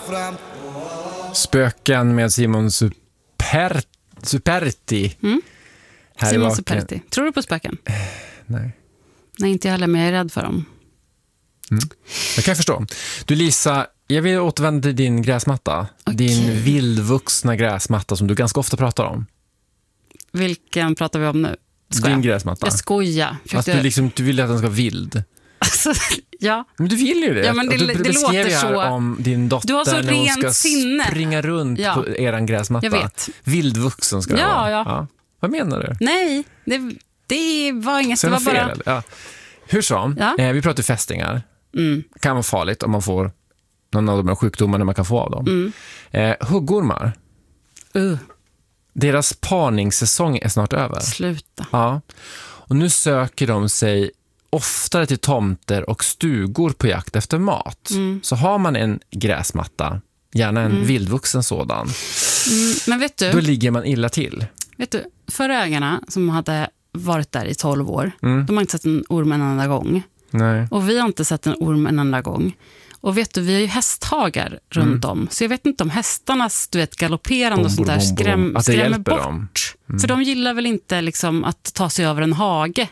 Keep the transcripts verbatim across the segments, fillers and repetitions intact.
Spöken med Simon Super... Superti. Mm. Här Simon i Superti. Tror du på spöken? Nej. Nej, inte jag heller, men jag är rädd för dem. Mm. Jag kan förstå. Du Lisa, jag vill återvända till din gräsmatta. Okay. Din vildvuxna gräsmatta som du ganska ofta pratar om. Vilken pratar vi om nu? Skoja. Din gräsmatta. Jag skojar. Alltså, du, liksom, du vill att den ska vara vild. Alltså, ja. Men du vill ju det. Ja, men det, du det beskrev låter ju här så. om din dotter Du har så när hon rent ska sinne. springa runt Ja. på eran gräsmatta. Jag vet. Vildvuxen ska det Ja, vara. ja. Ja. Vad menar du? Nej, det, det var inget. Så Det var fel, bara... eller? Ja. Hur som, Ja. eh, vi pratar fästingar. Mm. Kan vara farligt om man får någon av de här sjukdomarna man kan få av dem. Mm. Eh, huggormar. Uh, Deras parningssäsong är snart över. sluta. Ja. Och nu söker de sig oftare till tomter och stugor på jakt efter mat. Mm. Så har man en gräsmatta, gärna en Mm. vildvuxen sådan, Mm, men vet du, då ligger man illa till. vet du, förra ägarna som hade varit där i tolv år, Mm. de har inte sett en orm en enda gång. Nej. Och vi har inte sett en orm en enda gång. Och vet du, vi har ju hästhagar runt Mm. om. Så jag vet inte om hästarnas, du vet, galopperande Bom, och sånt där bom, bom, bom. skräm, Att det skrämmer hjälper bort. dem. Mm. För de gillar väl inte liksom att ta sig över en hage.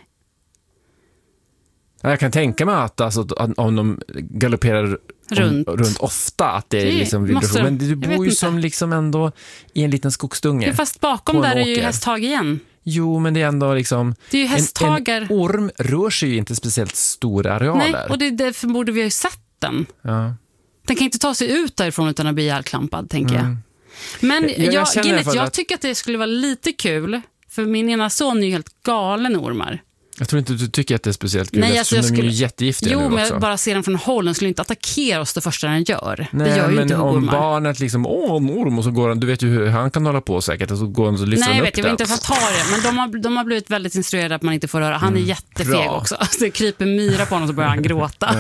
Jag kan tänka mig att, alltså, att om de galopperar Runt. Om, runt ofta, att det är Det liksom måste vibration. de. Men du Jag bor vet ju inte. som liksom ändå i en liten skogsdunge. Ja, fast bakom på en där är ju åker. hästhage igen. Jo, men det är ändå liksom... Det är ju hästhagar. En, en orm rör sig ju inte speciellt stora arealer. Nej, och det är därför borde vi ha ju sett den. Ja. Den kan inte ta sig ut därifrån utan att bli ihjälklampad, tänker Mm. jag. Men Jag- jag jag, känner i alla Guinness, fall jag att- tycker att det skulle vara lite kul. För min ena son är ju helt galen ormar. Jag tror inte du tycker att det är speciellt kul, Nej, eftersom alltså, jag de är ju skulle- jättegiftiga Jo, nu men också. jag bara ser den från håll. Den skulle inte attackera oss det första den gör. Nej, det gör ju men inte om huggormar. barnet liksom, åh, en orm, och så går han, du vet ju hur han kan hålla på säkert, och så går han och så lyfter Nej, jag han vet, upp jag vill den. inte ens ta det. Men de har, de har blivit väldigt instruerade att man inte får röra. Han är jättefeg bra. också. Alltså, det kryper myra på honom så börjar han gråta.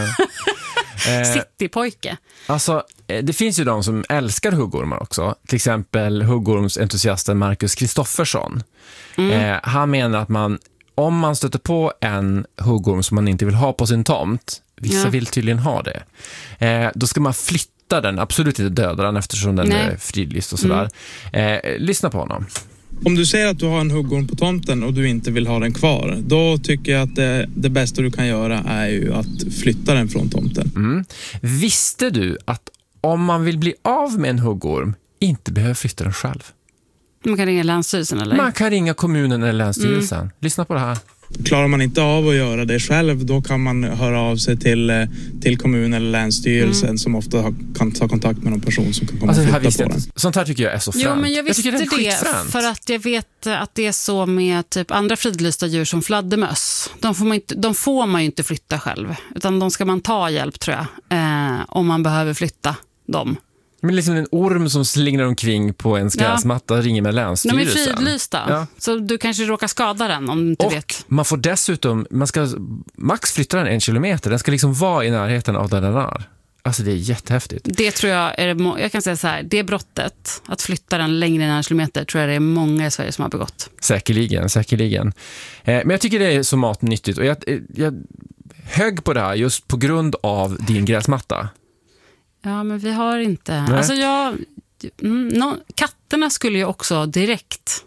Eh, Citypojke. Alltså, eh, det finns ju de som älskar huggormar också. Till exempel huggormsentusiasten Marcus Kristoffersson. Mm. Eh, han menar att man, om man stöter på en huggorm som man inte vill ha på sin tomt, vissa Ja. vill tydligen ha det, eh, då ska man flytta den, absolut inte döda den eftersom den Nej. är fridlyst och sådär. Eh, lyssna på honom. Om du säger att du har en huggorm på tomten och du inte vill ha den kvar, då tycker jag att det, det bästa du kan göra är ju att flytta den från tomten. Mm. Visste du att om man vill bli av med en huggorm, inte behöver flytta den själv? Man kan ringa Länsstyrelsen, eller? Man kan ringa kommunen eller länsstyrelsen. Mm. Lyssna på det här. Klarar man inte av att göra det själv, då kan man höra av sig till, eh, till kommunen eller länsstyrelsen Mm. som ofta har, kan ta kontakt med någon person som kan komma Alltså, det här och visste flytta jag på den. inte. Sånt här tycker jag är så fränt. Jo, men jag visste tycker det, är skitfränt. för att jag vet att det är så med typ andra fridlysta djur som fladdermöss. De får man, inte, de får man ju inte flytta själv, utan de ska man ta hjälp, tror jag, eh, om man behöver flytta dem. Men liksom en orm som slingrar omkring på en gräsmatta ringer med De är länsstyrelsen. fridlysta, Ja. så du kanske råkar skada den om du inte Och vet. man får dessutom, man ska max flytta den en kilometer. Den ska liksom vara i närheten av där den är. Alltså det är jättehäftigt. Det tror jag är det, må- jag kan säga så här, det brottet, att flytta den längre än en kilometer, tror jag det är många i Sverige som har begått. Säkerligen, säkerligen. Eh, men jag tycker det är så matnyttigt. Och jag, eh, jag högg på det här just på grund av din gräsmatta. Ja, men vi har inte... Nej. Alltså jag... Mm, no, katterna skulle ju också direkt...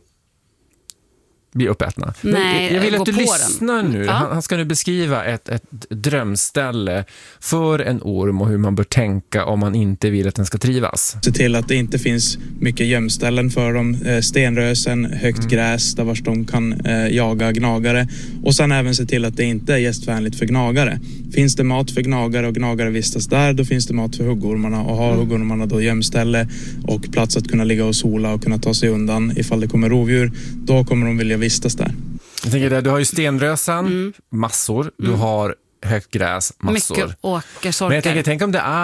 Bli uppätna. Men Nej, jag vill gå att du på lyssnar den. nu. Ja. Han, han ska nu beskriva ett, ett drömställe för en orm och hur man bör tänka om man inte vill att den ska trivas. Se till att det inte finns mycket gömställen för dem, eh, stenrösen, högt Mm. gräs där vars de kan eh, jaga gnagare, och sen även se till att det inte är gästvänligt för gnagare. Finns det mat för gnagare och gnagare vistas där, då finns det mat för huggormarna, och har huggormarna då gömställe och plats att kunna ligga och sola och kunna ta sig undan ifall det kommer rovdjur, då kommer de vilja vistas där. Jag tänker där, du har ju stenrösen, Mm. massor. Du har högt gräs, massor. Mycket åkersorkar. Men jag tänker, tänk om det är